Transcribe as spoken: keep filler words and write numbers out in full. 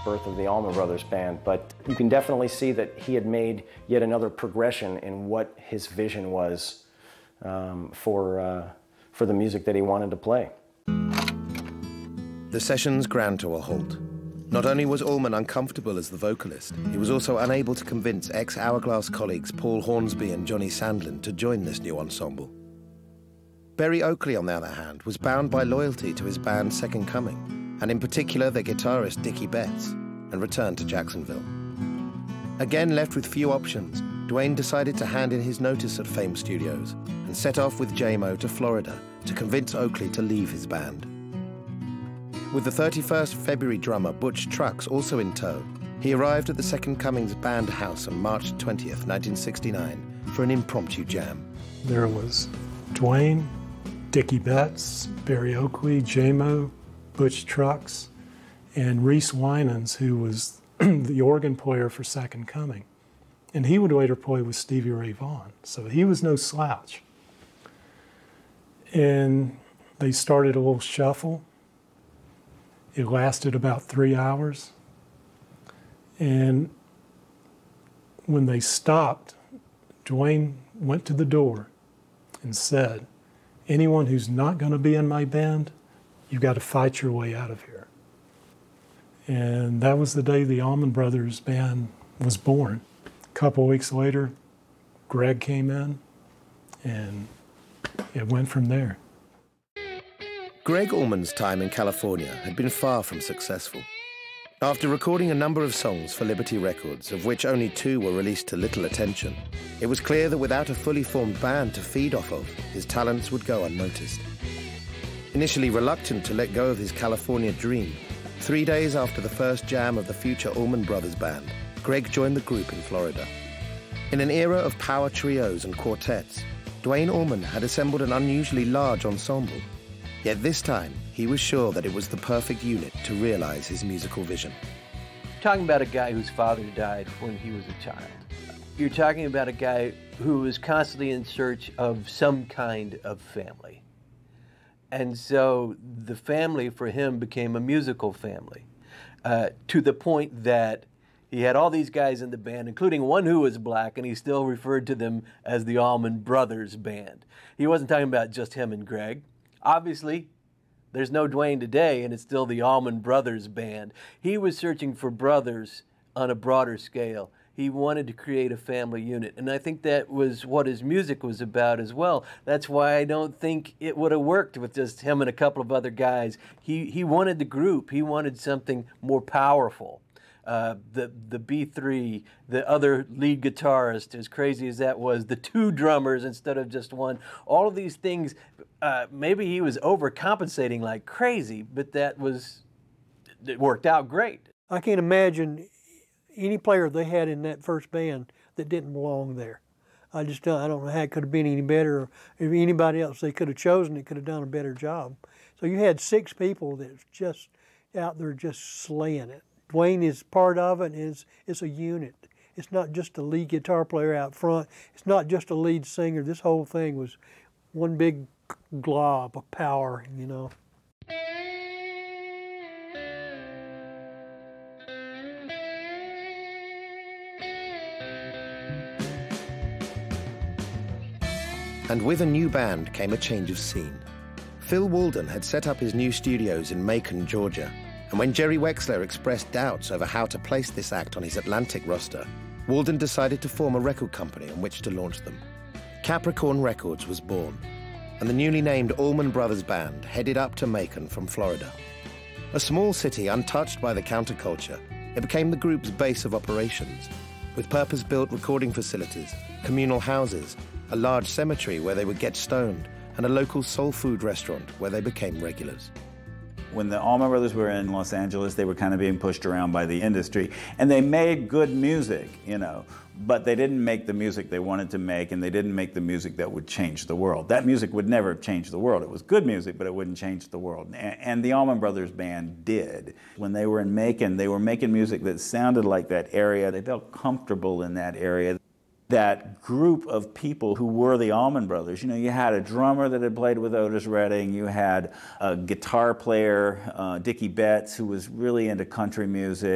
birth of the Allman Brothers Band, but you can definitely see that he had made yet another progression in what his vision was um, for, uh, for the music that he wanted to play. The sessions ground to a halt. Not only was Allman uncomfortable as the vocalist, he was also unable to convince ex-Hourglass colleagues Paul Hornsby and Johnny Sandlin to join this new ensemble. Berry Oakley, on the other hand, was bound by loyalty to his band Second Coming, and in particular their guitarist Dickie Betts, and returned to Jacksonville. Again left with few options, Duane decided to hand in his notice at Fame Studios and set off with J M O to Florida to convince Oakley to leave his band. With the thirty-first February drummer Butch Trucks also in tow, he arrived at the Second Coming's band house on March twentieth, nineteen sixty-nine for an impromptu jam. There was Duane, Dickie Betts, Berry Oakley, J M O, Butch Trucks, and Reese Winans, who was the organ player for Second Coming. And he would later play with Stevie Ray Vaughan, so he was no slouch. And they started a little shuffle. It lasted about three hours. And when they stopped, Duane went to the door and said, anyone who's not going to be in my band, you've got to fight your way out of here. And that was the day the Allman Brothers Band was born. A couple of weeks later, Greg came in, and it went from there. Greg Allman's time in California had been far from successful. After recording a number of songs for Liberty Records, of which only two were released to little attention, it was clear that without a fully formed band to feed off of, his talents would go unnoticed. Initially reluctant to let go of his California dream, three days after the first jam of the future Allman Brothers Band, Greg joined the group in Florida. In an era of power trios and quartets, Duane Allman had assembled an unusually large ensemble. Yet this time, he was sure that it was the perfect unit to realize his musical vision. Talking about a guy whose father died when he was a child. You're talking about a guy who was constantly in search of some kind of family. And so the family for him became a musical family, uh, to the point that he had all these guys in the band, including one who was black, and he still referred to them as the Allman Brothers Band. He wasn't talking about just him and Greg. Obviously, there's no Duane today, and it's still the Allman Brothers Band. He was searching for brothers on a broader scale. He wanted to create a family unit, and I think that was what his music was about as well. That's why I don't think it would have worked with just him and a couple of other guys. He, he wanted the group. He wanted something more powerful. Uh, the the B three, the other lead guitarist, as crazy as that was, the two drummers instead of just one, all of these things, uh, maybe he was overcompensating like crazy, but that was, it worked out great. I can't imagine any player they had in that first band that didn't belong there. I just don't, I don't know how it could have been any better, or if anybody else they could have chosen, it could have done a better job. So you had six people that's just out there just slaying it. Duane is part of it, and it's, it's a unit. It's not just a lead guitar player out front. It's not just a lead singer. This whole thing was one big glob of power, you know. And with a new band came a change of scene. Phil Walden had set up his new studios in Macon, Georgia, and when Jerry Wexler expressed doubts over how to place this act on his Atlantic roster, Walden decided to form a record company on which to launch them. Capricorn Records was born, and the newly named Allman Brothers Band headed up to Macon from Florida. A small city untouched by the counterculture, it became the group's base of operations, with purpose-built recording facilities, communal houses, a large cemetery where they would get stoned, and a local soul food restaurant where they became regulars. When the Allman Brothers were in Los Angeles, they were kind of being pushed around by the industry, and they made good music, you know, but they didn't make the music they wanted to make, and they didn't make the music that would change the world. That music would never have changed the world. It was good music, but it wouldn't change the world. And the Allman Brothers Band did. When they were in Macon, they were making music that sounded like that area. They felt comfortable in that area. That group of people who were the Allman Brothers, you know, you had a drummer that had played with Otis Redding, you had a guitar player, uh, Dickie Betts, who was really into country music.